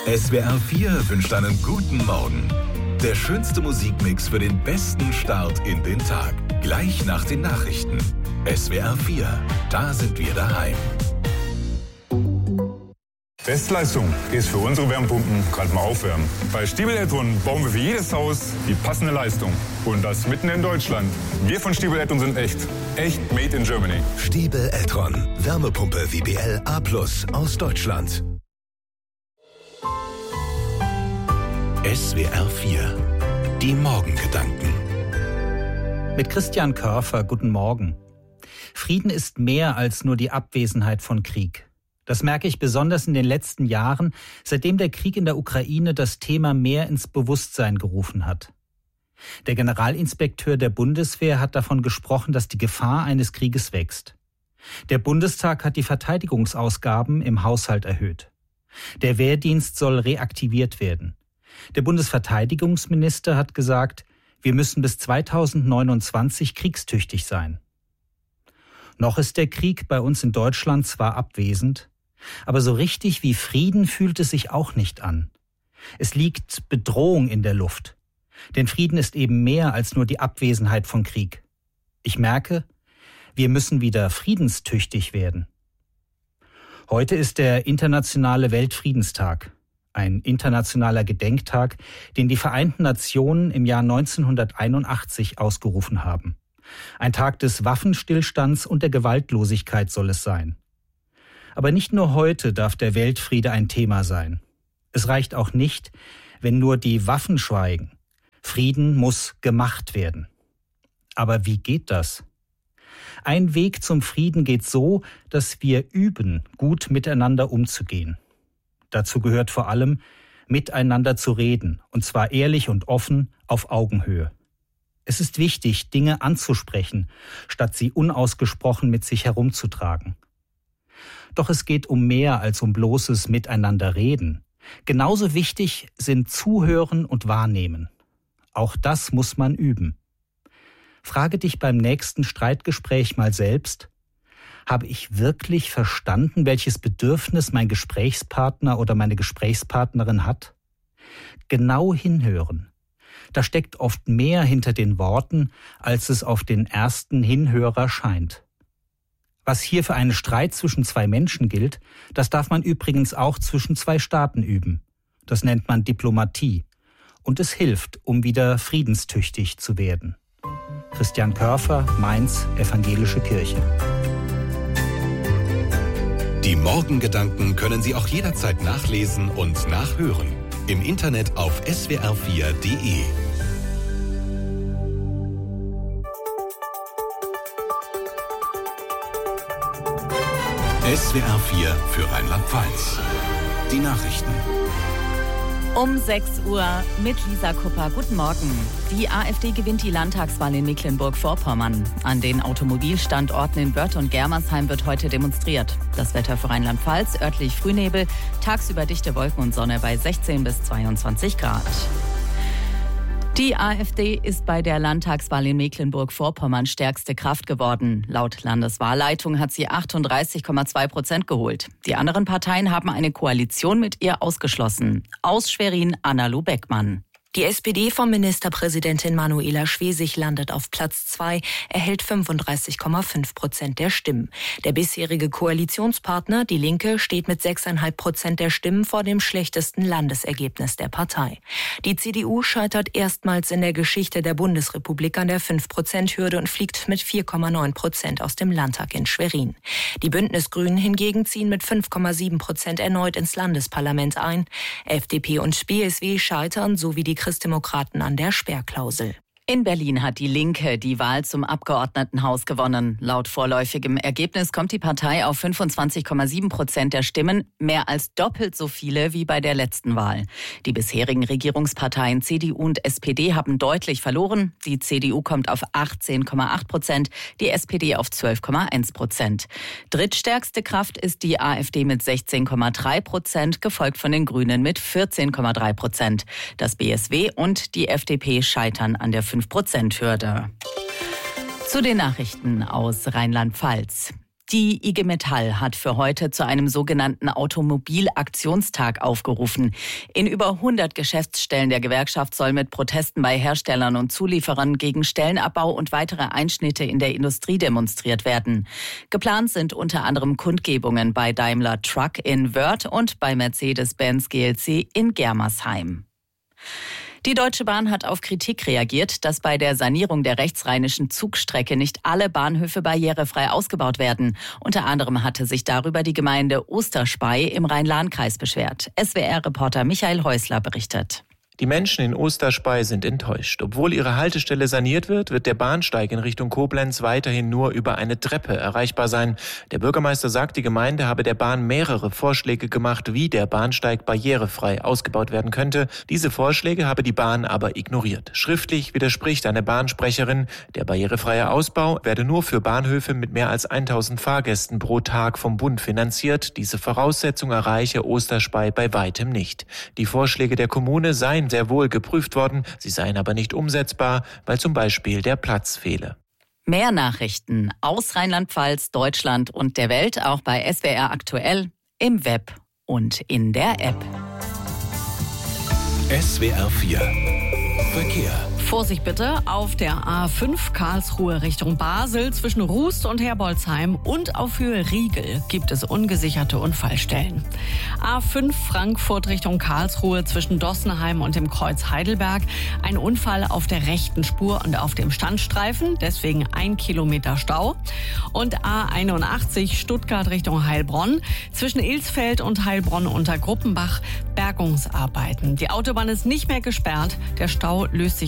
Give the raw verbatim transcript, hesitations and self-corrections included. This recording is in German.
S W R vier wünscht einen guten Morgen. Der schönste Musikmix für den besten Start in den Tag. Gleich nach den Nachrichten. S W R vier, da sind wir daheim. Bestleistung ist für unsere Wärmepumpen gerade mal aufwärmen. Bei Stiebel Eltron bauen wir für jedes Haus die passende Leistung. Und das mitten in Deutschland. Wir von Stiebel Eltron sind echt. Echt made in Germany. Stiebel Eltron. Wärmepumpe W B L A plus aus Deutschland. S W R vier. Die Morgengedanken. Mit Christian Körfer, guten Morgen. Frieden ist mehr als nur die Abwesenheit von Krieg. Das merke ich besonders in den letzten Jahren, seitdem der Krieg in der Ukraine das Thema mehr ins Bewusstsein gerufen hat. Der Generalinspekteur der Bundeswehr hat davon gesprochen, dass die Gefahr eines Krieges wächst. Der Bundestag hat die Verteidigungsausgaben im Haushalt erhöht. Der Wehrdienst soll reaktiviert werden. Der Bundesverteidigungsminister hat gesagt, wir müssen bis zweitausendneunundzwanzig kriegstüchtig sein. Noch ist der Krieg bei uns in Deutschland zwar abwesend, aber so richtig wie Frieden fühlt es sich auch nicht an. Es liegt Bedrohung in der Luft. Denn Frieden ist eben mehr als nur die Abwesenheit von Krieg. Ich merke, wir müssen wieder friedenstüchtig werden. Heute ist der internationale Weltfriedenstag, ein internationaler Gedenktag, den die Vereinten Nationen im Jahr neunzehnhunderteinundachtzig ausgerufen haben. Ein Tag des Waffenstillstands und der Gewaltlosigkeit soll es sein. Aber nicht nur heute darf der Weltfriede ein Thema sein. Es reicht auch nicht, wenn nur die Waffen schweigen. Frieden muss gemacht werden. Aber wie geht das? Ein Weg zum Frieden geht so, dass wir üben, gut miteinander umzugehen. Dazu gehört vor allem, miteinander zu reden, und zwar ehrlich und offen auf Augenhöhe. Es ist wichtig, Dinge anzusprechen, statt sie unausgesprochen mit sich herumzutragen. Doch es geht um mehr als um bloßes Miteinanderreden. Genauso wichtig sind Zuhören und Wahrnehmen. Auch das muss man üben. Frage dich beim nächsten Streitgespräch mal selbst: Habe ich wirklich verstanden, welches Bedürfnis mein Gesprächspartner oder meine Gesprächspartnerin hat? Genau hinhören. Da steckt oft mehr hinter den Worten, als es auf den ersten Hinhörer scheint. Was hier für einen Streit zwischen zwei Menschen gilt, das darf man übrigens auch zwischen zwei Staaten üben. Das nennt man Diplomatie. Und es hilft, um wieder friedenstüchtig zu werden. Christian Körfer, Mainz, Evangelische Kirche. Die Morgengedanken können Sie auch jederzeit nachlesen und nachhören. Im Internet auf S W R vier Punkt de. S W R vier für Rheinland-Pfalz. Die Nachrichten. Um sechs Uhr mit Lisa Kupper. Guten Morgen. Die AfD gewinnt die Landtagswahl in Mecklenburg-Vorpommern. An den Automobilstandorten in Börth und Germersheim wird heute demonstriert. Das Wetter für Rheinland-Pfalz: örtlich Frühnebel, tagsüber dichte Wolken und Sonne bei sechzehn bis zweiundzwanzig Grad. Die AfD ist bei der Landtagswahl in Mecklenburg-Vorpommern stärkste Kraft geworden. Laut Landeswahlleitung hat sie achtunddreißig Komma zwei Prozent geholt. Die anderen Parteien haben eine Koalition mit ihr ausgeschlossen. Aus Schwerin, Anna-Lu Beckmann. Die S P D von Ministerpräsidentin Manuela Schwesig landet auf Platz zwei, erhält fünfunddreißig Komma fünf Prozent der Stimmen. Der bisherige Koalitionspartner, die Linke, steht mit sechs Komma fünf Prozent der Stimmen vor dem schlechtesten Landesergebnis der Partei. Die C D U scheitert erstmals in der Geschichte der Bundesrepublik an der fünf Prozent Hürde und fliegt mit vier Komma neun Prozent aus dem Landtag in Schwerin. Die Bündnisgrünen hingegen ziehen mit fünf Komma sieben Prozent erneut ins Landesparlament ein. F D P und B S W scheitern, sowie die Christdemokraten an der Sperrklausel. In Berlin hat die Linke die Wahl zum Abgeordnetenhaus gewonnen. Laut vorläufigem Ergebnis kommt die Partei auf fünfundzwanzig Komma sieben Prozent der Stimmen, mehr als doppelt so viele wie bei der letzten Wahl. Die bisherigen Regierungsparteien C D U und S P D haben deutlich verloren. Die C D U kommt auf achtzehn Komma acht Prozent, die S P D auf zwölf Komma eins Prozent. Drittstärkste Kraft ist die AfD mit sechzehn Komma drei Prozent, gefolgt von den Grünen mit vierzehn Komma drei Prozent. Das B S W und die F D P scheitern an der fünf Prozent Hürde. Zu den Nachrichten aus Rheinland-Pfalz. Die I G Metall hat für heute zu einem sogenannten Automobilaktionstag aufgerufen. In über hundert Geschäftsstellen der Gewerkschaft soll mit Protesten bei Herstellern und Zulieferern gegen Stellenabbau und weitere Einschnitte in der Industrie demonstriert werden. Geplant sind unter anderem Kundgebungen bei Daimler Truck in Wörth und bei Mercedes-Benz G L C in Germersheim. Die Deutsche Bahn hat auf Kritik reagiert, dass bei der Sanierung der rechtsrheinischen Zugstrecke nicht alle Bahnhöfe barrierefrei ausgebaut werden. Unter anderem hatte sich darüber die Gemeinde Osterspey im Rhein-Lahn-Kreis beschwert. S W R-Reporter Michael Häusler berichtet. Die Menschen in Osterspey sind enttäuscht. Obwohl ihre Haltestelle saniert wird, wird der Bahnsteig in Richtung Koblenz weiterhin nur über eine Treppe erreichbar sein. Der Bürgermeister sagt, die Gemeinde habe der Bahn mehrere Vorschläge gemacht, wie der Bahnsteig barrierefrei ausgebaut werden könnte. Diese Vorschläge habe die Bahn aber ignoriert. Schriftlich widerspricht eine Bahnsprecherin, der barrierefreie Ausbau werde nur für Bahnhöfe mit mehr als tausend Fahrgästen pro Tag vom Bund finanziert. Diese Voraussetzung erreiche Osterspey bei weitem nicht. Die Vorschläge der Kommune seien sehr wohl geprüft worden, sie seien aber nicht umsetzbar, weil zum Beispiel der Platz fehle. Mehr Nachrichten aus Rheinland-Pfalz, Deutschland und der Welt auch bei S W R aktuell, im Web und in der App. S W R vier Verkehr. Vorsicht bitte auf der A fünf Karlsruhe Richtung Basel zwischen Rust und Herbolzheim und auf Höhe Riegel gibt es ungesicherte Unfallstellen. A fünf Frankfurt Richtung Karlsruhe zwischen Dossenheim und dem Kreuz Heidelberg. Ein Unfall auf der rechten Spur und auf dem Standstreifen, deswegen ein Kilometer Stau. Und A einundachtzig Stuttgart Richtung Heilbronn zwischen Ilsfeld und Heilbronn unter Gruppenbach Bergungsarbeiten. Die Autobahn ist nicht mehr gesperrt, der Stau löst sich